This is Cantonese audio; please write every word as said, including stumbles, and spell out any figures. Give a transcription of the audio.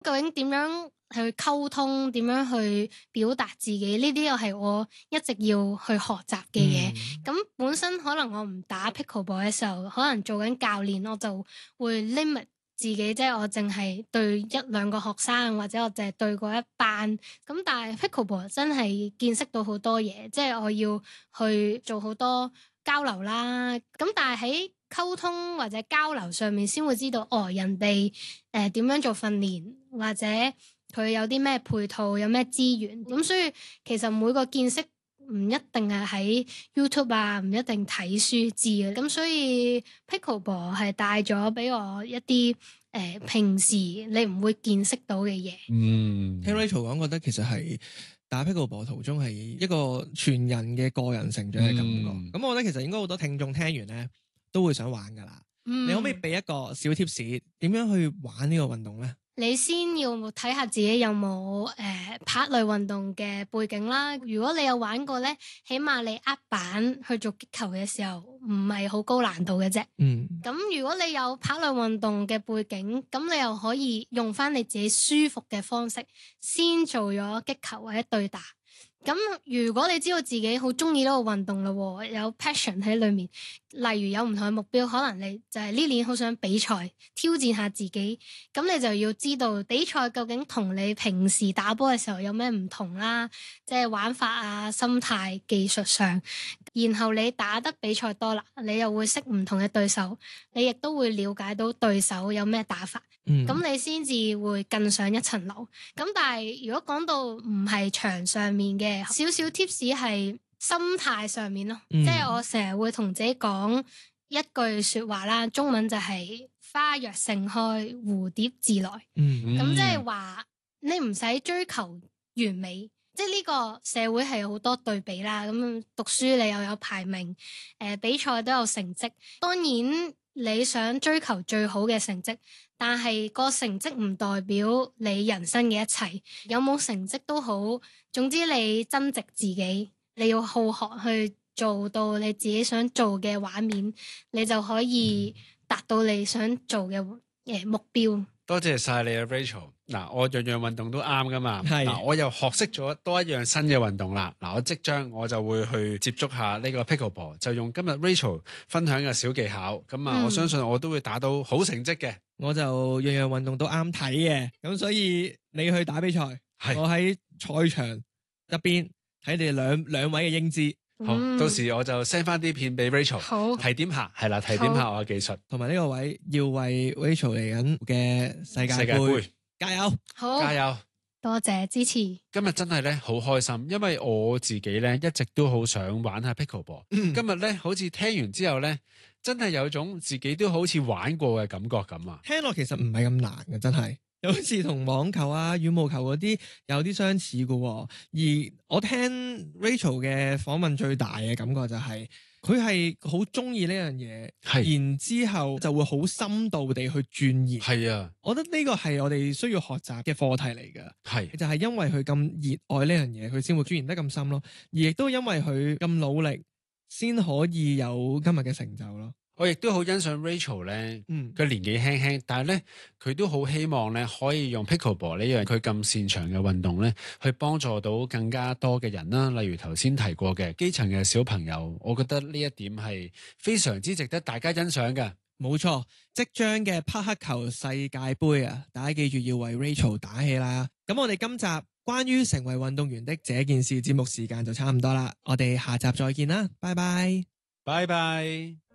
究竟點樣去溝通，點樣去表達自己，呢啲又係我一直要去學習嘅嘢。咁、嗯、本身可能我唔打 pickleball 嘅時候，可能做緊教練，我就會 limit 自己，即係我淨係對一兩個學生，或者我淨係對嗰一班。咁但係 pickleball 真係見識到好多嘢，即係我要去做好多交流啦。咁但係喺溝通或者交流上面，先會知道哦，人哋誒點樣做訓練，或者佢有啲咩配套，有咩資源。咁所以其實每個見識唔一定係喺 YouTube 啊，唔一定睇書知嘅。咁所以 Pickleball 係帶咗俾我一啲誒、呃、平時你唔會見識到嘅嘢。 嗯，聽 Rachel 講，覺得其實係打 Pickleball 途中係一個全人嘅個人成長嘅感覺。咁、嗯、我覺得其實應該好多聽眾聽完咧都會想玩噶啦。嗯、你可唔可以俾一個小貼士，點樣去玩呢個運動咧？ 你先要睇下自己有冇誒、呃、拍類運動嘅背景啦。如果你有玩過咧，起碼你握板去做擊球嘅時候唔係好高難度嘅啫。嗯。咁如果你有拍類運動嘅背景，咁你又可以用翻你自己舒服嘅方式，先做咗擊球或者對打。咁如果你知道自己好中意呢個運動咯，有 passion 喺裏面，例如有唔同嘅目標，可能你就係呢年好想比賽，挑戰下自己，咁你就要知道比賽究竟同你平時打波嘅時候有咩唔同啦，即係玩法啊、心態、技術上，然後你打得比賽多啦，你又會識唔同嘅對手，你亦都會了解到對手有咩打法。咁、嗯、你先至會更上一層樓。咁但係如果講到唔係場上面嘅，少少 tips 係心態上面咯。嗯、即係我成日會同自己講一句說話啦，中文就係花若盛開，蝴蝶自來。咁、嗯、即係話你唔使追求完美，即係呢個社會係好多對比啦。咁讀書你又有排名，誒、呃、比賽都有成績，當然你想追求最好嘅成績。但係個成績唔代表你人生嘅一切，有冇成績都好，總之你增值自己，你要好學去做到你自己想做嘅畫面，你就可以達到你想做嘅誒目標。 多謝晒你啊 Rachel。嗱，我樣樣運動都啱噶嘛。係嗱，我又學識咗多一樣新嘅運動啦。嗱，我即將我就會去接觸下呢個 Pickleball，就用今日 Rachel 分享嘅小技巧。咁啊，我相信我都會打到好成績嘅。 我就樣樣運動都啱睇嘅，咁所以你去打比賽，是我喺賽場入邊睇你哋兩兩位嘅英姿。 好，嗯、到時我就 send 翻啲片俾 Rachel， 好提點下，係啦，提點下我嘅技術， 同埋呢個位要為 Rachel 嚟緊嘅世界盃，世界盃加油， 好， 加油， 多謝支持。 今日真係咧好開心，因為我自己咧一直都好想玩下 Pickleball，嗯、今日咧好似聽完之後咧，真係有種自己都好似玩過嘅感覺咁啊！ 聽落其實唔係咁難嘅，真係。有好似同網球啊、羽毛球嗰啲有啲相似嘅，而我聽 Rachel 嘅訪問最大嘅感覺就係佢係好中意呢樣嘢，係然之後就會好深度地去鑽研。係啊，我覺得呢個係我哋需要學習嘅課題嚟嘅。係就係因為佢咁熱愛呢樣嘢，佢先會鑽研得咁深咯。而亦都因為佢咁努力，先可以有今日嘅成就咯。 我亦都好欣賞 Rachel 咧，佢、嗯、年紀輕輕，但係咧佢都好希望咧可以用 Pickleball 呢樣佢咁擅長嘅運動咧，去幫助到更加多嘅人啦。例如頭先提過嘅基層嘅小朋友，我覺得呢一點係非常之值得大家欣賞嘅。 冇錯，即將嘅匹克球世界盃啊，大家記住要為 Rachel 打氣啦。咁我哋今集關於成為運動員的這件事節目時間就差唔多啦，我哋下集再見啦，拜拜， 拜拜。